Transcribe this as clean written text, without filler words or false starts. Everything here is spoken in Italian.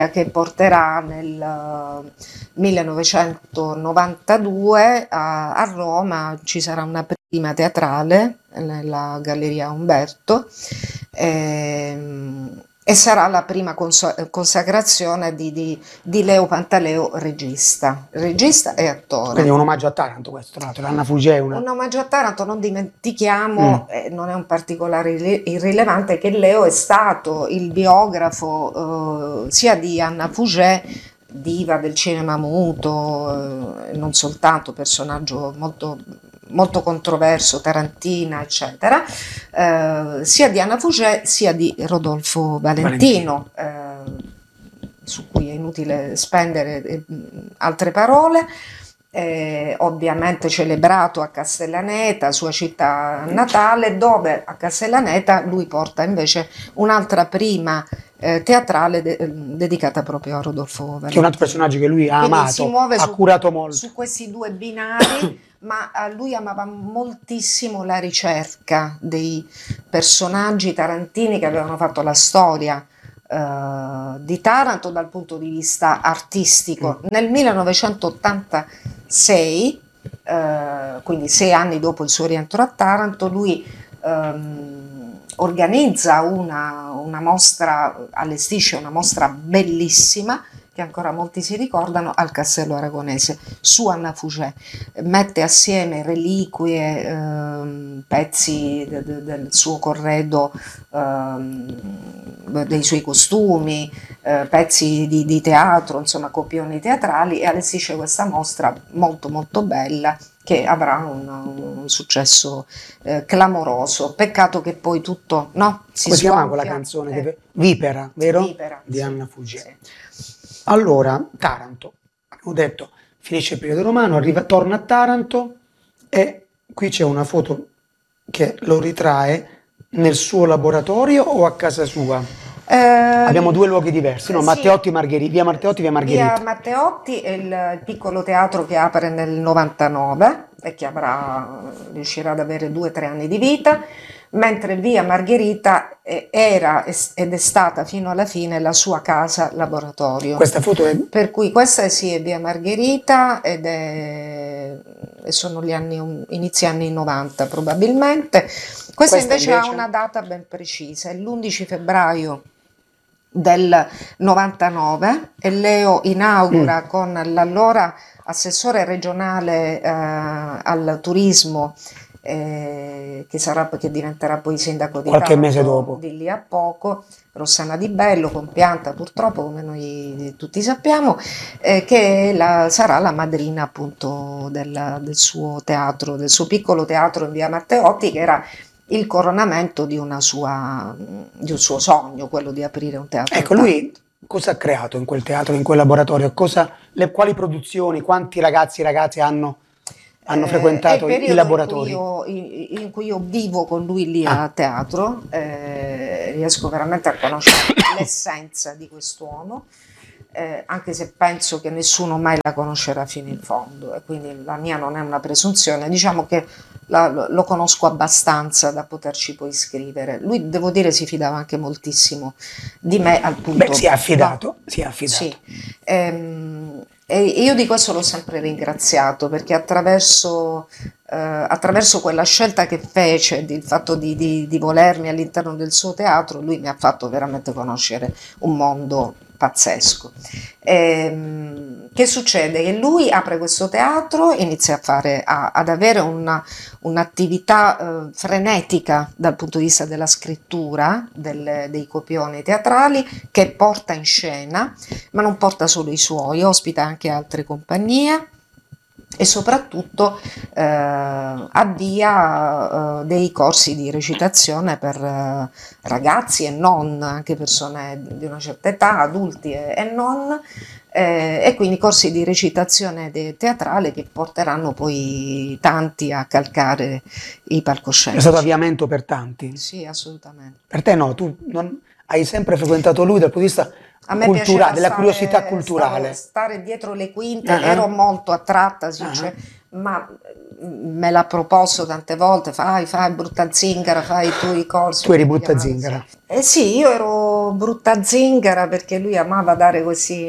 che porterà nel 1992 a Roma. Ci sarà una prima teatrale nella Galleria Umberto, e sarà la prima consacrazione di Leo Pantaleo, regista e attore. Quindi è un omaggio a Taranto questo, tra l'altro, Anna Fugè è Un omaggio a Taranto. Non dimentichiamo, non è un particolare irrilevante, che Leo è stato il biografo sia di Anna Fugè, diva del cinema muto, non soltanto, personaggio molto, molto controverso, tarantina, eccetera, sia di Anna Fugè sia di Rodolfo Valentino. Su cui è inutile spendere altre parole. Ovviamente celebrato a Castellaneta, sua città natale, dove a Castellaneta lui porta invece un'altra prima teatrale dedicata proprio a Rodolfo Valentino. Che è un altro personaggio che lui ha amato, ha curato molto. Su questi due binari, ma lui amava moltissimo la ricerca dei personaggi tarantini che avevano fatto la storia di Taranto dal punto di vista artistico. Nel 1986, quindi 6 anni dopo il suo rientro a Taranto, lui organizza una mostra, allestisce una mostra bellissima che ancora molti si ricordano, al Castello Aragonese, su Anna Fugè. Mette assieme reliquie, pezzi del suo corredo, dei suoi costumi, pezzi di teatro, insomma copioni teatrali, e allestisce questa mostra molto molto bella che avrà un successo clamoroso. Peccato che poi tutto, no? Come si chiama quella canzone? Vipera, vero? Vipera, di sì, Anna Fugè. sì. Allora, Taranto, abbiamo detto, finisce il periodo romano, torna a Taranto, e qui c'è una foto che lo ritrae nel suo laboratorio o a casa sua? Abbiamo due luoghi diversi, no? Sì. Matteotti, via Matteotti, via Margherita. Via Matteotti è il piccolo teatro che apre nel 99 e che riuscirà ad avere 2 o 3 anni di vita, mentre via Margherita era ed è stata fino alla fine la sua casa laboratorio. Questa foto è... Per cui questa sì, è via Margherita e sono gli inizi anni 90 probabilmente. Questa invece ha una data ben precisa, è l'11 febbraio del 99, e Leo inaugura con l'allora assessore regionale al turismo, che diventerà poi sindaco di qualche Taranto, mese dopo, di lì a poco, Rossana Di Bello, compianta purtroppo come noi tutti sappiamo, che sarà la madrina appunto del suo teatro, del suo piccolo teatro in via Matteotti, che era il coronamento di un suo sogno, quello di aprire un teatro. Ecco, lui cosa ha creato in quel teatro, in quel laboratorio? Quali produzioni, quanti ragazzi e ragazze hanno frequentato i laboratori? In cui io vivo con lui lì a teatro, riesco veramente a conoscere l'essenza di quest'uomo, anche se penso che nessuno mai la conoscerà fino in fondo, e quindi la mia non è una presunzione, diciamo che lo conosco abbastanza da poterci poi scrivere. Lui, devo dire, si fidava anche moltissimo di me, al punto... Beh, si è affidato. Sì. E io di questo l'ho sempre ringraziato, perché attraverso quella scelta che fece, il fatto di volermi all'interno del suo teatro, lui mi ha fatto veramente conoscere un mondo pazzesco. Che succede? Che lui apre questo teatro, inizia ad avere un'attività frenetica dal punto di vista della scrittura, dei copioni teatrali, che porta in scena, ma non porta solo i suoi, ospita anche altre compagnie, e soprattutto avvia dei corsi di recitazione per ragazzi e non, anche persone di una certa età, adulti e non, e quindi corsi di recitazione teatrale che porteranno poi tanti a calcare i palcoscenici. È stato avviamento per tanti? Sì, assolutamente. Per te no? Tu hai sempre frequentato lui dal punto di vista culturale, della curiosità culturale? Stare dietro le quinte, ero molto attratta, ma me l'ha proposto tante volte, fai brutta zingara, fai tu i corsi. Tu eri brutta zingara. Sì, io ero brutta zingara perché lui amava dare questi